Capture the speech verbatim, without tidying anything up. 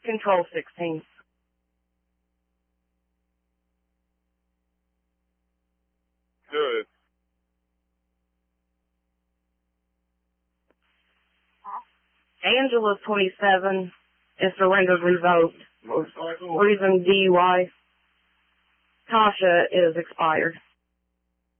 Control sixteen. Good. Angela's twenty-seven. And surrendered revoked. Motorcycle. Reason D U I. Tasha is expired.